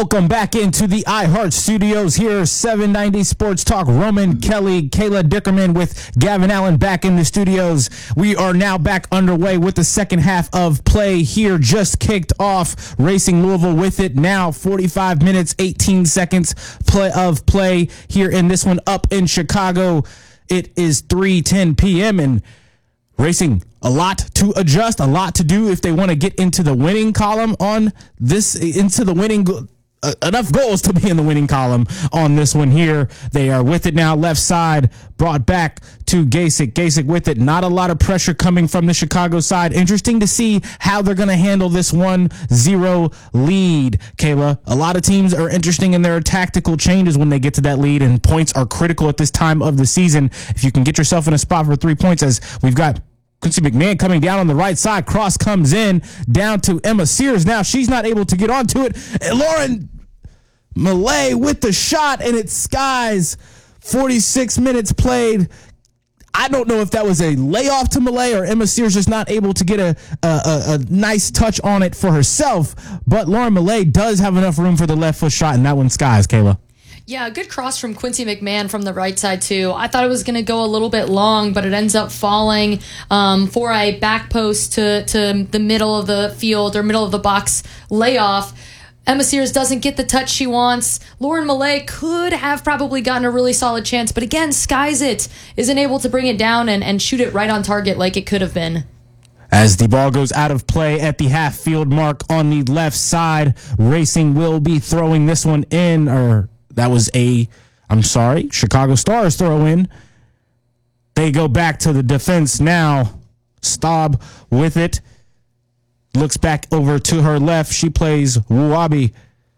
Welcome back into the iHeart Studios here, 790 Sports Talk. Roman Kelly, Kayla Dickerman with Gavin Allen back in the studios. We are now back underway with the second half of play here. Just kicked off. Racing Louisville with it now. 45 minutes, 18 seconds of play here in this one up in Chicago. It is 3:10 p.m. and Racing, a lot to adjust, a lot to do if they want to get into the winning column on this, enough goals to be in the winning column on this one here. They are with it now, left side, brought back to Gasick. Gasick with it. Not a lot of pressure coming from the Chicago side. Interesting to see how they're going to handle this 1-0 lead, Kayla. A lot of teams are interesting in their tactical changes when they get to that lead, and points are critical at this time of the season. If you can get yourself in a spot for 3 points, as we've got Quincy McMahon coming down on the right side. Cross comes in down to Emma Sears. Now she's not able to get onto it. Lauren Millay with the shot, and it skies. 46 minutes played. I don't know if that was a layoff to Millay or Emma Sears just not able to get a nice touch on it for herself. But Lauren Millay does have enough room for the left foot shot, and that one skies, Kayla. Yeah, a good cross from Quincy McMahon from the right side, too. I thought it was going to go a little bit long, but it ends up falling for a back post to the middle of the field or middle of the box layoff. Emma Sears doesn't get the touch she wants. Lauren Millay could have probably gotten a really solid chance, but again, skies it. Isn't able to bring it down and shoot it right on target like it could have been. As the ball goes out of play at the half field mark on the left side, Racing will be throwing this one in, or that was Chicago Stars throw in. They go back to the defense now. Staub with it. Looks back over to her left. She plays Wuabi.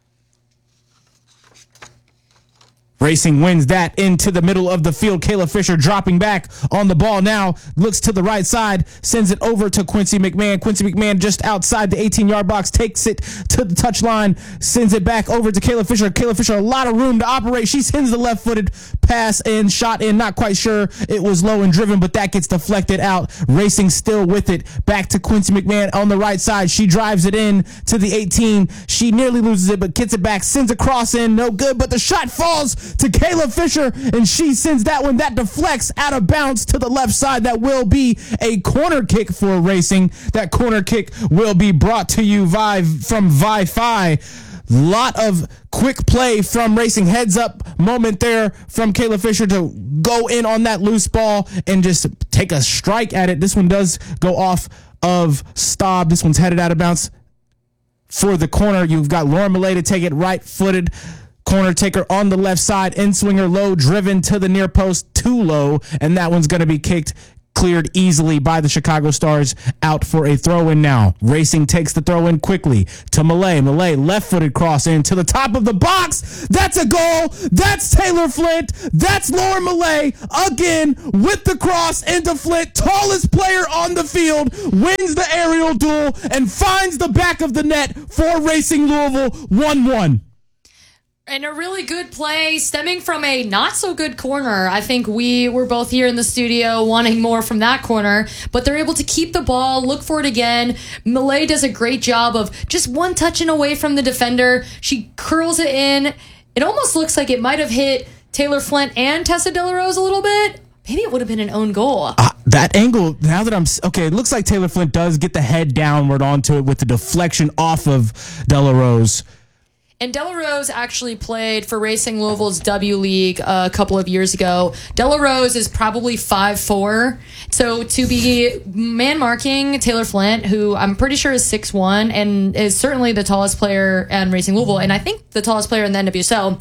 Racing wins that into the middle of the field. Kayla Fisher dropping back on the ball now. Looks to the right side. Sends it over to Quincy McMahon. Quincy McMahon just outside the 18-yard box. Takes it to the touchline. Sends it back over to Kayla Fisher. Kayla Fisher, a lot of room to operate. She sends the left-footed pass and shot in. Not quite sure it was low and driven, but that gets deflected out. Racing still with it. Back to Quincy McMahon on the right side. She drives it in to the 18. She nearly loses it, but gets it back. Sends a cross in. No good, but the shot falls to Kayla Fisher, and she sends that one that deflects out of bounds to the left side. That will be a corner kick for Racing. That corner kick will be brought to you from Wi-Fi. Lot of quick play from Racing. Heads up moment there from Kayla Fisher to go in on that loose ball and just take a strike at it. This one does go off of Staub. This one's headed out of bounds for the corner. You've got Lauren Millay to take it right-footed. Corner taker on the left side, in-swinger low, driven to the near post, too low, and that one's going to be cleared easily by the Chicago Stars, out for a throw-in now. Racing takes the throw-in quickly to Millay. Millay, left-footed cross in to the top of the box. That's a goal. That's Taylor Flint. That's Lauren Millay again with the cross into Flint. Tallest player on the field, wins the aerial duel and finds the back of the net for Racing Louisville. 1-1. And a really good play stemming from a not-so-good corner. I think we were both here in the studio wanting more from that corner, but they're able to keep the ball, look for it again. Millay does a great job of just one touching away from the defender. She curls it in. It almost looks like it might have hit Taylor Flint and Tessa De La Rose a little bit. Maybe it would have been an own goal. That angle, now that it looks like Taylor Flint does get the head downward onto it with the deflection off of De La Rose. And De La Rose actually played for Racing Louisville's W League a couple of years ago. De La Rose is probably 5'4". So to be man-marking Taylor Flint, who I'm pretty sure is 6'1", and is certainly the tallest player in Racing Louisville, and I think the tallest player in the NWSL,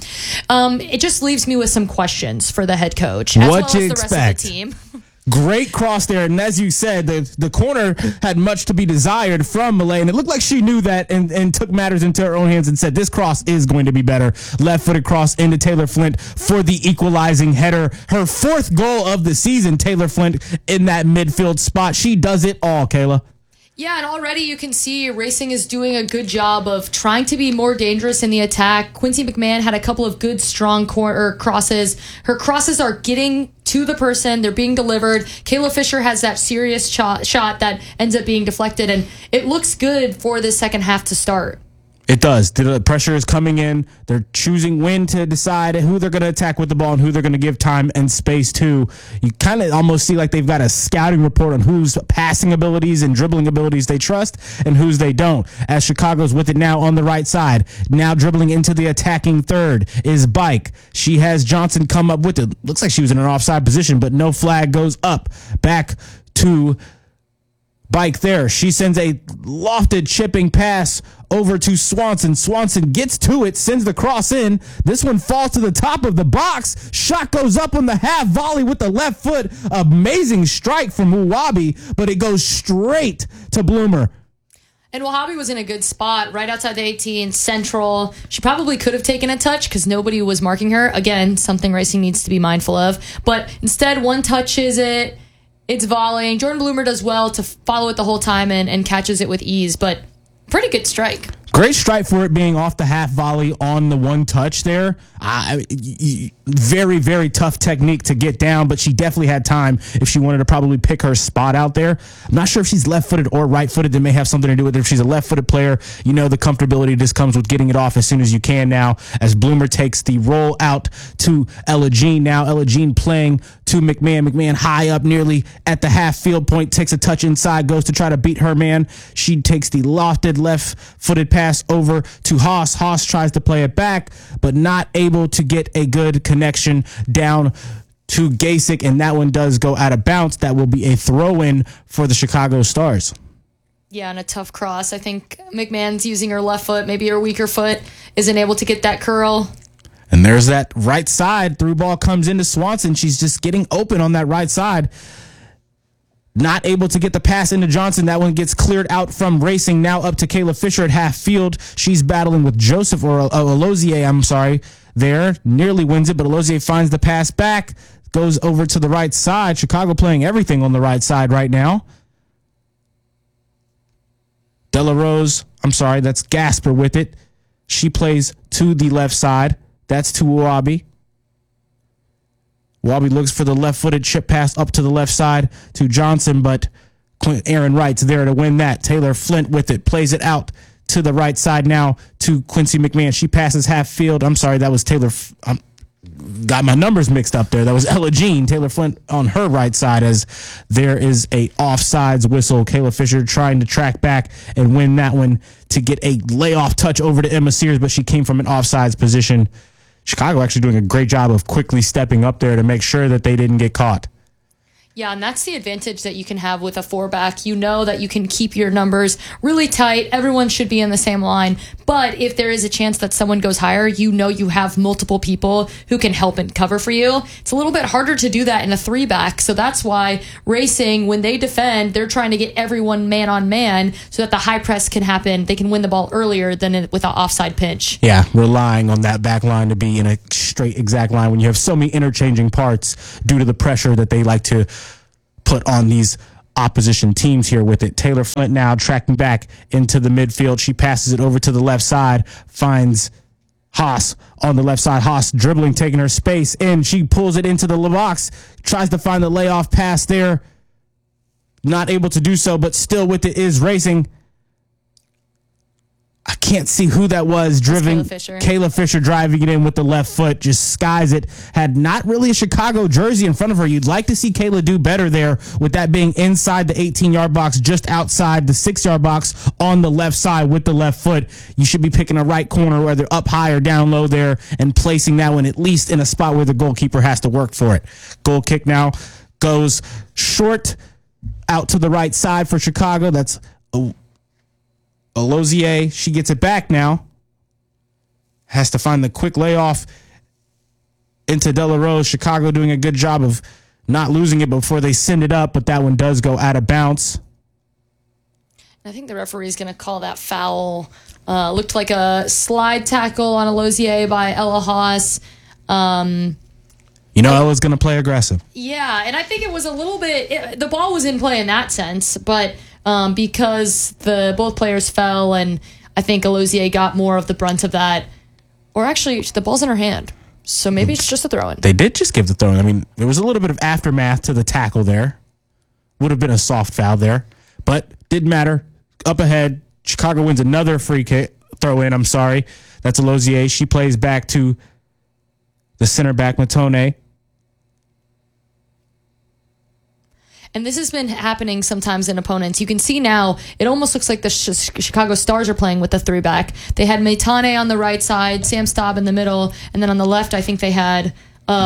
it just leaves me with some questions for the head coach, as well as the rest of the team. Great cross there, and as you said, the corner had much to be desired from Millay, and it looked like she knew that and took matters into her own hands and said, this cross is going to be better. Left-footed cross into Taylor Flint for the equalizing header. Her fourth goal of the season, Taylor Flint in that midfield spot. She does it all, Kayla. Yeah, and already you can see Racing is doing a good job of trying to be more dangerous in the attack. Quincy McMahon had a couple of good, strong crosses. Her crosses are getting to the person. They're being delivered. Kayla Fisher has that serious shot that ends up being deflected, and it looks good for the second half to start. It does. The pressure is coming in. They're choosing when to decide who they're going to attack with the ball and who they're going to give time and space to. You kind of almost see like they've got a scouting report on whose passing abilities and dribbling abilities they trust and whose they don't. As Chicago's with it now on the right side. Now dribbling into the attacking third is Bike. She has Johnson come up with it. Looks like she was in an offside position, but no flag goes up. Back to Bike there. She sends a lofted chipping pass over to Swanson. Swanson gets to it, sends the cross in. This one falls to the top of the box. Shot goes up on the half volley with the left foot. Amazing strike from Uwabi, but it goes straight to Bloomer. And Wahhabi was in a good spot right outside the 18, central. She probably could have taken a touch because nobody was marking her. Again, something Racing needs to be mindful of. But instead, one touches it. It's volleying. Jordan Bloomer does well to follow it the whole time and catches it with ease, but pretty good strike. Great strike for it being off the half volley on the one touch there. Very, very tough technique to get down, but she definitely had time if she wanted to probably pick her spot out there. I'm not sure if she's left-footed or right-footed. That may have something to do with it. If she's a left-footed player, you know the comfortability just comes with getting it off as soon as you can now as Bloomer takes the roll out to Ella Jean. Now Ella Jean playing to McMahon. McMahon high up nearly at the half field point, takes a touch inside, goes to try to beat her man. She takes the lofted left-footed pass over to Haas. Haas tries to play it back, but not able to get a good connection down to Gasick, and that one does go out of bounds. That will be a throw-in for the Chicago Stars. Yeah, and a tough cross. I think McMahon's using her left foot, maybe her weaker foot, isn't able to get that curl. And there's that right side. Through ball comes into Swanson. She's just getting open on that right side. Not able to get the pass into Johnson. That one gets cleared out from Racing. Now up to Kayla Fisher at half field. She's battling with Joseph or Alozier, there. Nearly wins it, but Alozier finds the pass back. Goes over to the right side. Chicago playing everything on the right side right now. That's Gasper with it. She plays to the left side. That's to Uwabi. Uwabi looks for the left-footed chip pass up to the left side to Johnson, but Aaron Wright's there to win that. Taylor Flint with it, plays it out to the right side now to Quincy McMahon. She passes half field. I'm sorry, that was Taylor. Got my numbers mixed up there. That was Ella Jean. Taylor Flint on her right side as there is a offsides whistle. Kayla Fisher trying to track back and win that one to get a layoff touch over to Emma Sears, but she came from an offsides position. Chicago actually doing a great job of quickly stepping up there to make sure that they didn't get caught. Yeah, and that's the advantage that you can have with a four-back. You know that you can keep your numbers really tight. Everyone should be in the same line. But if there is a chance that someone goes higher, you know you have multiple people who can help and cover for you. It's a little bit harder to do that in a three-back. So that's why Racing, when they defend, they're trying to get everyone man-on-man so that the high press can happen. They can win the ball earlier than with an offside pinch. Yeah, relying on that back line to be in a straight exact line when you have so many interchanging parts due to the pressure that they like to put on these opposition teams here with it. Taylor Flint now tracking back into the midfield. She passes it over to the left side, finds Haas on the left side. Haas dribbling, taking her space in. She pulls it into the box, tries to find the layoff pass there. Not able to do so, but still with it is Racing. I can't see who that was driving. Kayla Fisher driving it in with the left foot, just skies it. Had not really a Chicago jersey in front of her. You'd like to see Kayla do better there with that being inside the 18-yard box, just outside the 6-yard box on the left side with the left foot. You should be picking a right corner, whether up high or down low there, and placing that one at least in a spot where the goalkeeper has to work for it. Goal kick now goes short out to the right side for Chicago. That's Alozier, she gets it back now. Has to find the quick layoff into De La Rose. Chicago doing a good job of not losing it before they send it up, but that one does go out of bounds. I think the referee is going to call that foul. Looked like a slide tackle on Alozier by Ella Haas. Ella's going to play aggressive. Yeah, and I think it was a little bit... the ball was in play in that sense, but... because both players fell, and I think Alozier got more of the brunt of that. Or actually, the ball's in her hand, so maybe it's just a throw-in. They did just give the throw-in. I mean, there was a little bit of aftermath to the tackle there. Would have been a soft foul there, but didn't matter. Up ahead, Chicago wins another free kick, throw in. I'm sorry. That's Alozier. She plays back to the center back, Matone. And this has been happening sometimes in opponents. You can see now, it almost looks like the Chicago Stars are playing with the three-back. They had Matane on the right side, Sam Staub in the middle, and then on the left, I think they had...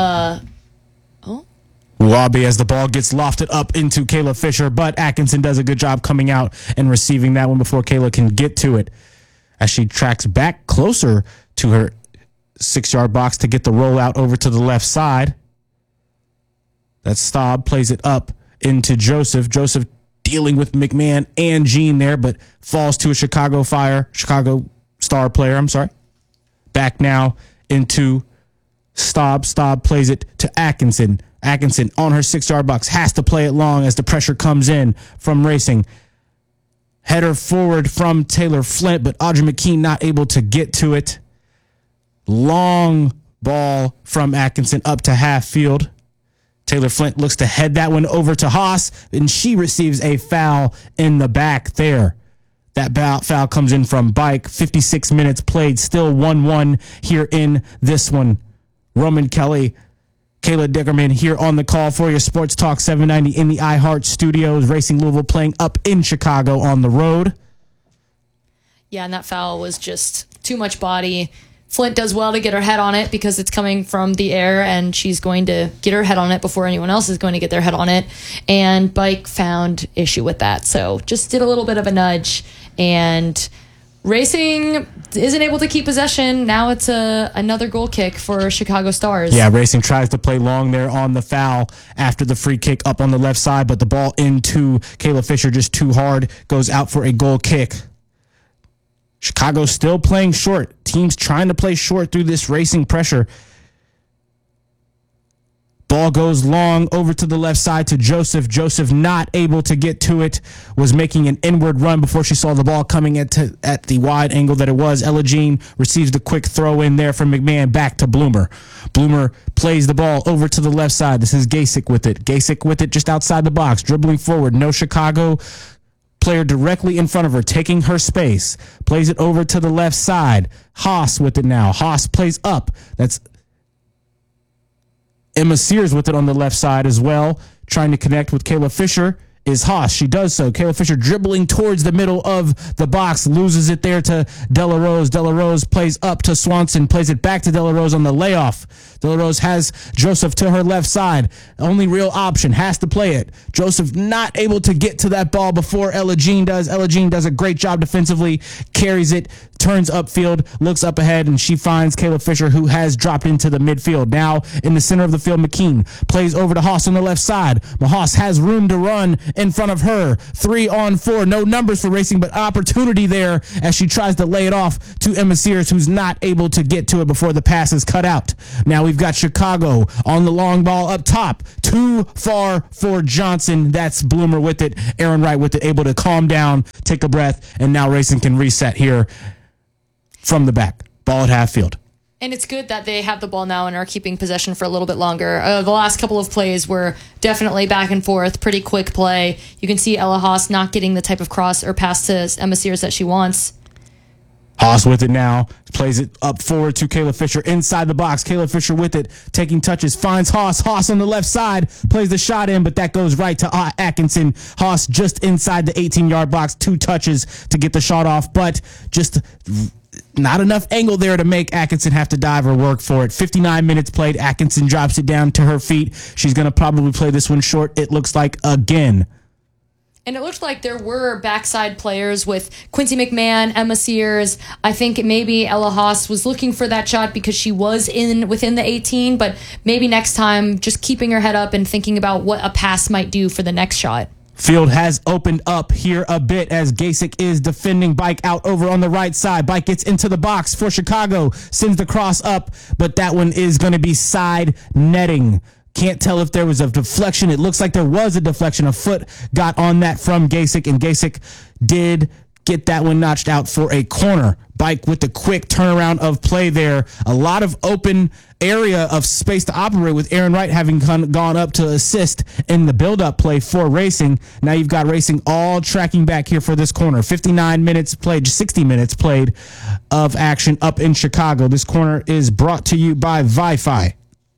Wabi as the ball gets lofted up into Kayla Fisher, but Atkinson does a good job coming out and receiving that one before Kayla can get to it. As she tracks back closer to her 6-yard box to get the rollout over to the left side. That Staub plays it up into Joseph. Joseph dealing with McMahon and Jean there, but falls to a Chicago Star player. I'm sorry. Back now into Staub. Staub plays it to Atkinson. Atkinson on her 6-yard box has to play it long as the pressure comes in from Racing. Header forward from Taylor Flint, but Audrey McKean not able to get to it. Long ball from Atkinson up to half field. Taylor Flint looks to head that one over to Haas, and she receives a foul in the back there. That foul comes in from Bike. 56 minutes played, still 1-1 here in this one. Roman Kelly, Kayla Dickerman here on the call for your Sports Talk 790 in the iHeart Studios. Racing Louisville playing up in Chicago on the road. Yeah, and that foul was just too much body. Flint does well to get her head on it because it's coming from the air, and she's going to get her head on it before anyone else is going to get their head on it. And Bike found issue with that, so just did a little bit of a nudge. And Racing isn't able to keep possession. Now it's another goal kick for Chicago Stars. Yeah, Racing tries to play long there on the foul after the free kick up on the left side, but the ball into Kayla Fisher just too hard, goes out for a goal kick. Chicago still playing short. Teams trying to play short through this Racing pressure. Ball goes long over to the left side to Joseph. Joseph not able to get to it. Was making an inward run before she saw the ball coming at the wide angle that it was. Ella Jean receives the quick throw in there from McMahon back to Bloomer. Bloomer plays the ball over to the left side. This is Gasick with it. Gasick with it just outside the box. Dribbling forward. No Chicago player directly in front of her, taking her space. Plays it over to the left side. Haas with it now. Haas plays up. That's Emma Sears with it on the left side as well. Trying to connect with Kayla Fisher is Haas. She does so. Kayla Fisher dribbling towards the middle of the box. Loses it there to Della Rose. Della Rose plays up to Swanson. Plays it back to Della Rose on the layoff. Della Rose has Joseph to her left side. Only real option. Has to play it. Joseph not able to get to that ball before Ella Jean does. Ella Jean does a great job defensively. Carries it. Turns upfield. Looks up ahead. And she finds Kayla Fisher, who has dropped into the midfield. Now in the center of the field, McKean plays over to Haas on the left side. But Haas has room to run in front of her. 3-on-4. No numbers for Racing, but opportunity there as she tries to lay it off to Emma Sears, who's not able to get to it before the pass is cut out. Now we've got Chicago on the long ball up top. Too far for Johnson. That's Bloomer with it. Aaron Wright with it, able to calm down, take a breath, and now Racing can reset here from the back. Ball at half field. And it's good that they have the ball now and are keeping possession for a little bit longer. The last couple of plays were definitely back and forth, pretty quick play. You can see Ella Haas not getting the type of cross or pass to Emma Sears that she wants. Haas with it now, plays it up forward to Kayla Fisher inside the box. Kayla Fisher with it, taking touches, finds Haas. Haas on the left side, plays the shot in, but that goes right to Atkinson. Haas just inside the 18-yard box, 2 touches to get the shot off, but just not enough angle there to make Atkinson have to dive or work for it. 59 minutes played. Atkinson drops it down to her feet. She's going to probably play this one short, it looks like, again. And it looked like there were backside players with Quincy McMahon, Emma Sears. I think maybe Ella Haas was looking for that shot because she was within the 18, but maybe next time just keeping her head up and thinking about what a pass might do for the next shot. Field has opened up here a bit as Gasick is defending Bike out over on the right side. Bike gets into the box for Chicago, sends the cross up, but that one is going to be side netting. Can't tell if there was a deflection. It looks like there was a deflection. A foot got on that from Gasick, and Gasick did get that one notched out for a corner. Bike with the quick turnaround of play there. A lot of open area of space to operate with Aaron Wright having gone up to assist in the build-up play for Racing. Now you've got Racing all tracking back here for this corner. 59 minutes played, 60 minutes played of action up in Chicago. This corner is brought to you by Wi-Fi.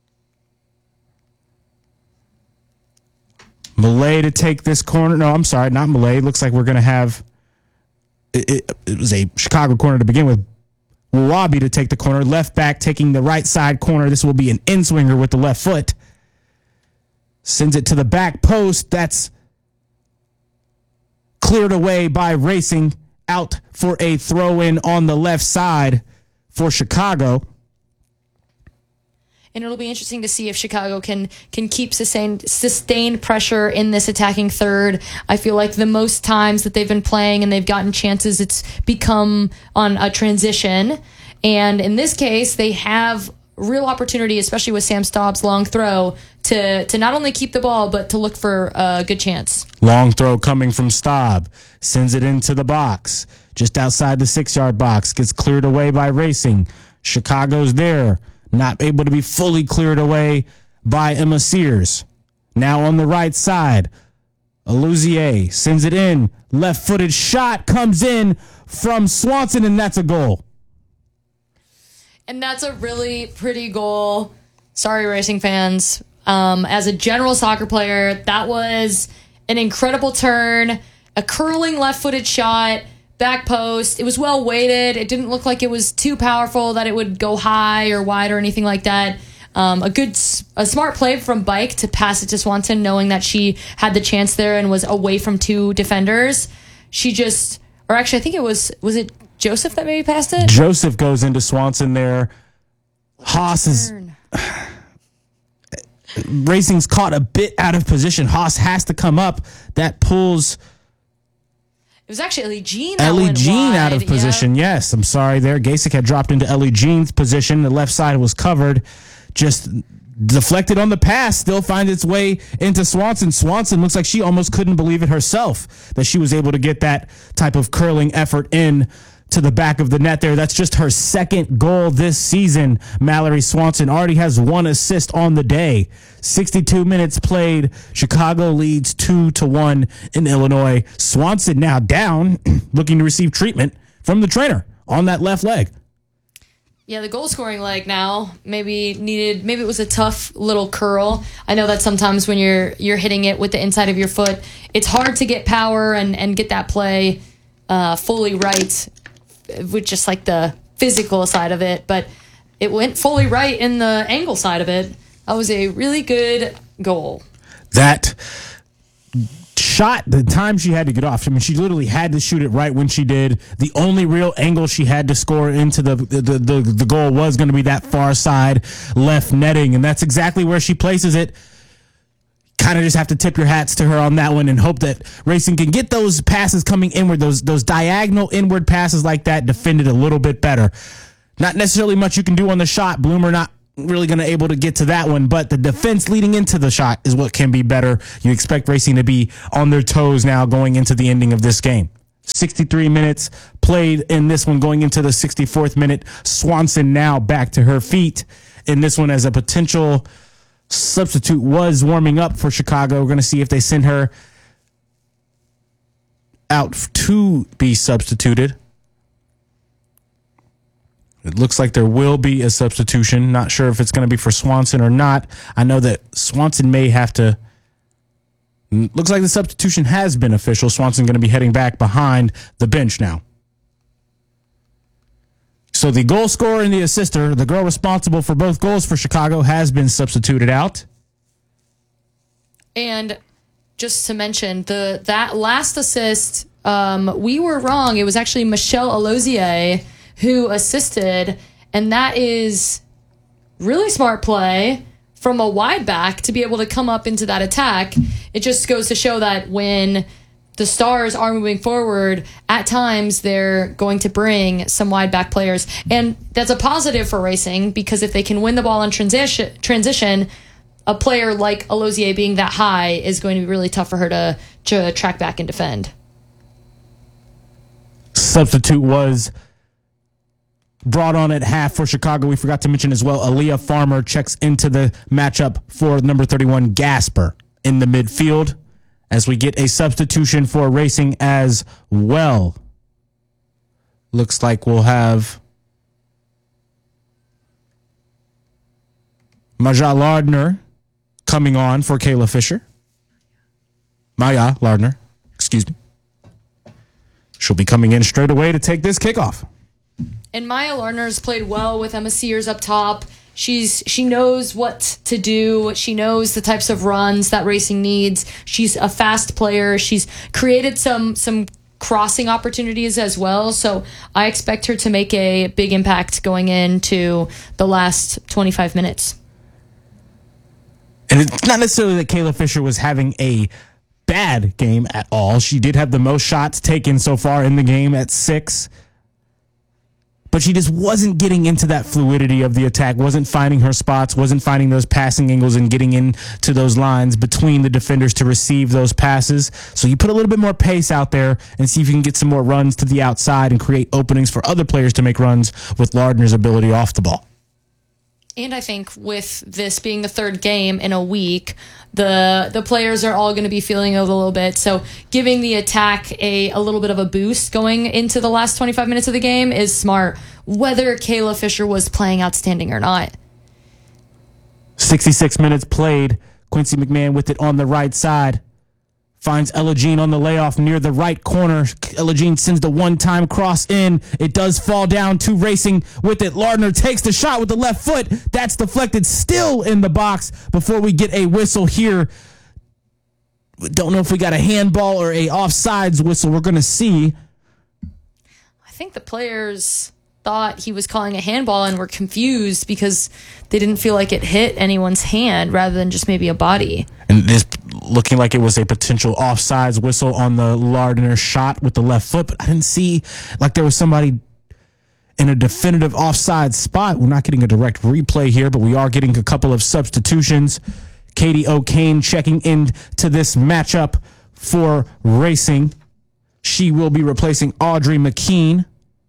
Malay to take this corner. No, I'm sorry, not Malay. Looks like we're going to have... It was a Chicago corner to begin with. Wabi to take the corner. Left back taking the right side corner. This will be an in-swinger with the left foot. Sends it to the back post. That's cleared away by Racing. Out for a throw-in on the left side for Chicago. And it'll be interesting to see if Chicago can keep sustained pressure in this attacking third. I feel like the most times that they've been playing and they've gotten chances, it's become on a transition. And in this case, they have real opportunity, especially with Sam Staub's long throw, to not only keep the ball, but to look for a good chance. Long throw coming from Staub. Sends it into the box. Just outside the 6-yard box. Gets cleared away by Racing. Chicago's there. Not able to be fully cleared away by Emma Sears. Now on the right side, Aluzier sends it in. Left-footed shot comes in from Swanson, and that's a goal. And that's a really pretty goal. Sorry, Racing fans. As a general soccer player, that was an incredible turn, a curling left-footed shot. Back post. It was well weighted. It didn't look like it was too powerful that it would go high or wide or anything like that. A smart play from Bike to pass it to Swanson, knowing that she had the chance there and was away from 2 defenders. I think it was it Joseph that maybe passed it? Joseph goes into Swanson there. Haas is... Racing's caught a bit out of position. Haas has to come up. That pulls... It was actually Ellie Jean out of position. Yeah. Yes, I'm sorry there. Gasek had dropped into Ellie Jean's position. The left side was covered. Just deflected on the pass. Still finds its way into Swanson. Swanson looks like she almost couldn't believe it herself that she was able to get that type of curling effort in to the back of the net there. That's just her second goal this season. Mallory Swanson already has 1 assist on the day. 62 minutes played. Chicago leads 2-1 in Illinois. Swanson now down, looking to receive treatment from the trainer on that left leg. Yeah, the goal scoring leg now maybe it was a tough little curl. I know that sometimes when you're hitting it with the inside of your foot, it's hard to get power and get that play fully right with just like the physical side of it, but it went fully right in the angle side of it. That was a really good goal. That shot, the time she had to get off, I mean, she literally had to shoot it right when she did. The only real angle she had to score into the goal was going to be that far side left netting, and that's exactly where she places it. Kind of just have to tip your hats to her on that one and hope that Racing can get those passes coming inward, those diagonal inward passes like that defended a little bit better. Not necessarily much you can do on the shot. Bloomer not really going to able to get to that one, but the defense leading into the shot is what can be better. You expect Racing to be on their toes now going into the ending of this game. 63 minutes played in this one, going into the 64th minute. Swanson now back to her feet in this one as a potential substitute was warming up for Chicago. We're going to see if they send her out to be substituted. It looks like there will be a substitution. Not sure if it's going to be for Swanson or not. I know that Swanson may have to... Looks like the substitution has been official. Swanson going to be heading back behind the bench now. So the goal scorer and the assister, the girl responsible for both goals for Chicago, has been substituted out. And just to mention, that last assist, we were wrong. It was actually Michelle Alozier who assisted, and that is really smart play from a wide back to be able to come up into that attack. It just goes to show that when the Stars are moving forward, at times they're going to bring some wide back players. And that's a positive for Racing, because if they can win the ball in transition, a player like Alozier being that high is going to be really tough for her to track back and defend. Substitute was brought on at half for Chicago. We forgot to mention as well, Aaliyah Farmer checks into the matchup for number 31, Gasper, in the midfield, as we get a substitution for Racing as well. Looks like we'll have Maja Lardner coming on for Kayla Fisher. Maya Lardner, excuse me. She'll be coming in straight away to take this kickoff. And Maya Lardner's played well with Emma Sears up top. She knows what to do. She knows the types of runs that Racing needs. She's a fast player. She's created some crossing opportunities as well. So I expect her to make a big impact going into the last 25 minutes. And it's not necessarily that Kayla Fisher was having a bad game at all. She did have the most shots taken so far in the game at 6. But she just wasn't getting into that fluidity of the attack, wasn't finding her spots, wasn't finding those passing angles and getting into those lines between the defenders to receive those passes. So you put a little bit more pace out there and see if you can get some more runs to the outside and create openings for other players to make runs with Lardner's ability off the ball. And I think with this being the third game in a week, the players are all going to be feeling it a little bit. So giving the attack a little bit of a boost going into the last 25 minutes of the game is smart, whether Kayla Fisher was playing outstanding or not. 66 minutes played. Quincy McMahon with it on the right side. Finds Ella Jean on the layoff near the right corner. Ella Jean sends the one-time cross in. It does fall down to Racing with it. Lardner takes the shot with the left foot. That's deflected, still in the box before we get a whistle here. Don't know if we got a handball or a offsides whistle. We're going to see. I think the players thought he was calling a handball and were confused because they didn't feel like it hit anyone's hand rather than just maybe a body. And this looking like it was a potential offsides whistle on the Lardner shot with the left foot, but I didn't see like there was somebody in a definitive offside spot. We're not getting a direct replay here, but we are getting a couple of substitutions. Katie O'Kane checking into this matchup for Racing. She will be replacing Audrey McKean.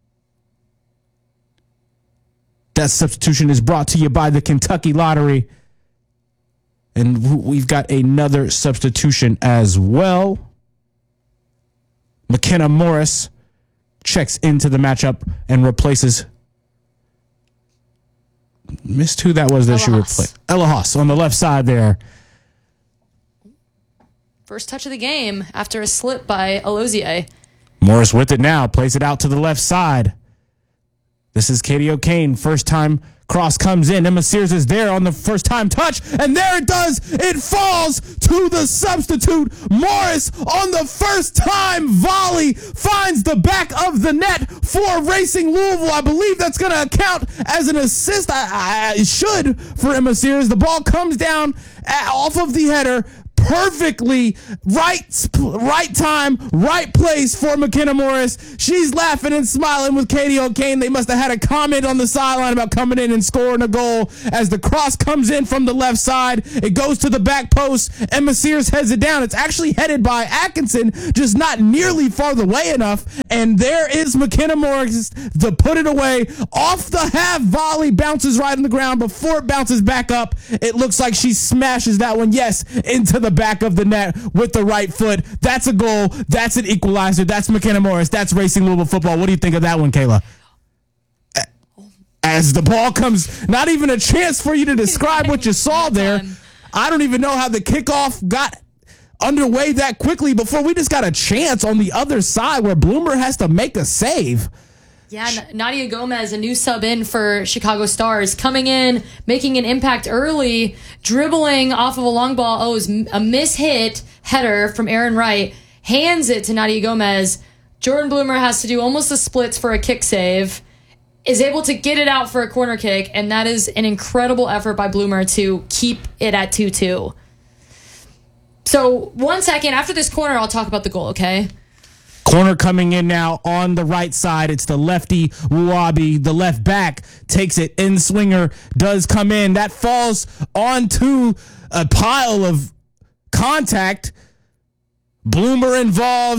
That substitution is brought to you by the Kentucky Lottery. And we've got another substitution as well. McKenna Morris checks into the matchup and replaces. Missed who that was that she replaced. Ella Haas on the left side there. First touch of the game after a slip by Alozier. Morris with it now. Plays it out to the left side. This is Katie O'Kane. First time cross comes in. Emma Sears is there on the first time touch. And there it does. It falls to the substitute. Morris on the first time volley finds the back of the net for Racing Louisville. I believe that's going to count as an assist. It should for Emma Sears. The ball comes down off of the header. Perfectly right time, right place for McKenna Morris. She's laughing and smiling with Katie O'Kane. They must have had a comment on the sideline about coming in and scoring a goal. As the cross comes in from the left side, it goes to the back post. Emma Sears heads it down. It's actually headed by Atkinson, just not nearly far away enough. And there is McKenna Morris to put it away. Off the half volley, bounces right on the ground. Before it bounces back up, it looks like she smashes that one, yes, into the back of the net with the right foot. That's a goal. That's an equalizer. That's McKenna Morris. That's Racing Louisville football. What do you think of that one, Kayla? As the ball comes, not even a chance for you to describe what you saw there. I don't even know how the kickoff got underway that quickly before we just got a chance on the other side where Bloomer has to make a save. Yeah, Nadia Gomez, a new sub in for Chicago Stars, coming in, making an impact early, dribbling off of a long ball. Oh, it was a mishit header from Aaron Wright. Hands it to Nadia Gomez. Jordan Bloomer has to do almost the splits for a kick save. Is able to get it out for a corner kick, and that is an incredible effort by Bloomer to keep it at 2-2. So, 1 second, after this corner, I'll talk about the goal, okay? Corner coming in now on the right side. It's the lefty Wuabi. The left back takes it in. Swinger does come in. That falls onto a pile of contact. Bloomer involved.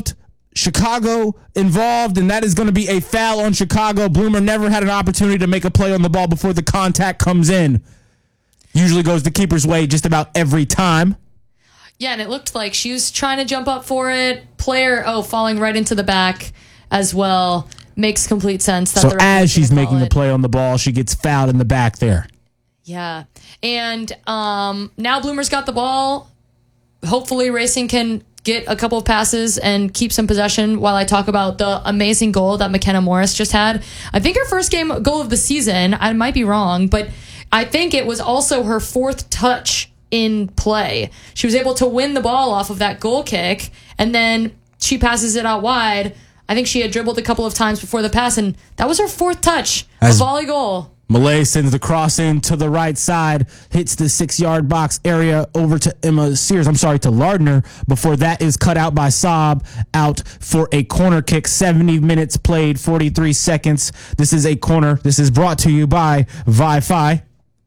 Chicago involved, and that is going to be a foul on Chicago. Bloomer never had an opportunity to make a play on the ball before the contact comes in. Usually goes the keeper's way just about every time. Yeah, and it looked like she was trying to jump up for it. Player, falling right into the back as well. Makes complete sense. So as she's making the play on the ball, she gets fouled in the back there. Yeah. And now Bloomer's got the ball. Hopefully Racing can get a couple of passes and keep some possession while I talk about the amazing goal that McKenna Morris just had. I think her first game goal of the season. I might be wrong, but I think it was also her fourth touch in play. She was able to win the ball off of that goal kick, and then she passes it out wide. I think she had dribbled a couple of times before the pass, and that was her fourth touch, a volley goal. Malay sends the cross in to the right side, hits the 6-yard box area over to to Lardner, before that is cut out by Saab, out for a corner kick. 70 minutes played, 43 seconds. This is a corner. This is brought to you by Wi-Fi.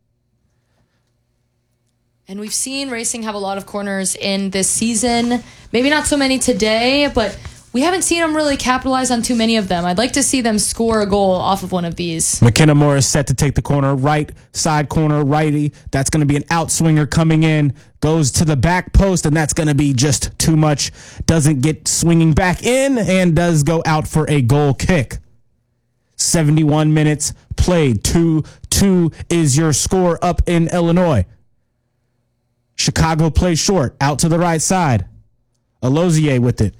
And we've seen Racing have a lot of corners in this season. Maybe not so many today, but we haven't seen them really capitalize on too many of them. I'd like to see them score a goal off of one of these. McKenna Morris set to take the corner, right side corner, righty. That's going to be an outswinger coming in, goes to the back post, and that's going to be just too much. Doesn't get swinging back in, and does go out for a goal kick. 71 minutes played. 2-2 is your score up in Illinois. Chicago plays short, out to the right side. Alozier with it.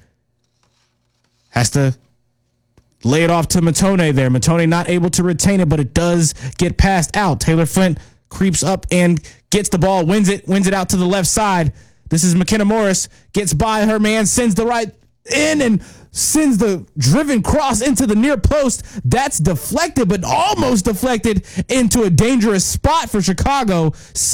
Has to lay it off to Matone there. Matone not able to retain it, but it does get passed out. Taylor Flint creeps up and gets the ball, wins it out to the left side. This is McKenna Morris, gets by her man, sends the right in, and sends the driven cross into the near post. That's deflected, but almost deflected into a dangerous spot for Chicago.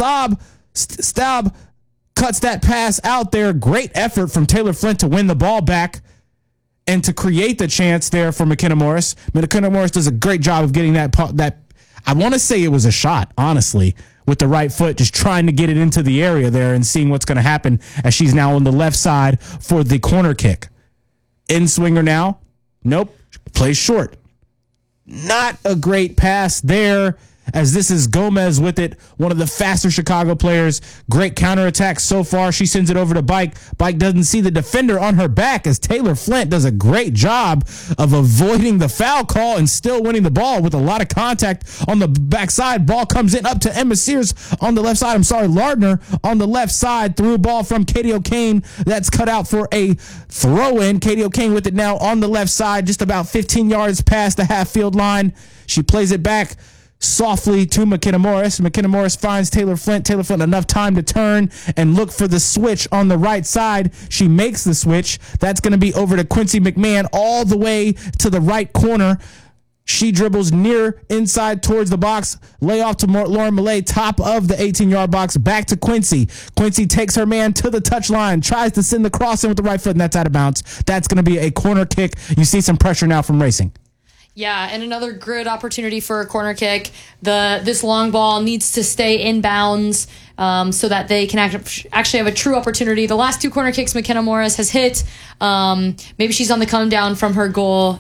Staub cuts that pass out there. Great effort from Taylor Flint to win the ball back and to create the chance there for McKenna Morris. McKenna Morris does a great job of getting that. I want to say it was a shot, honestly, with the right foot, just trying to get it into the area there and seeing what's going to happen as she's now on the left side for the corner kick. In swinger now. Nope. Plays short. Not a great pass there, as this is Gomez with it, one of the faster Chicago players. Great counterattack so far. She sends it over to Bike. Bike doesn't see the defender on her back, as Taylor Flint does a great job of avoiding the foul call and still winning the ball with a lot of contact on the backside. Ball comes in up to Emma Sears on the left side. Lardner on the left side. Through ball from Katie O'Kane. That's cut out for a throw-in. Katie O'Kane with it now on the left side, just about 15 yards past the half-field line. She plays it back softly to McKenna Morris. McKenna Morris finds Taylor Flint. Taylor Flint enough time to turn and look for the switch on the right side. She makes the switch. That's going to be over to Quincy McMahon all the way to the right corner. She dribbles near inside towards the box. Lay off to Lauren Malay, top of the 18-yard box. Back to Quincy. Quincy takes her man to the touchline. Tries to send the cross in with the right foot, and that's out of bounds. That's going to be a corner kick. You see some pressure now from Racing. Yeah, and another good opportunity for a corner kick. This long ball needs to stay in bounds so that they can actually have a true opportunity. The last two corner kicks McKenna Morris has hit. Maybe she's on the come down from her goal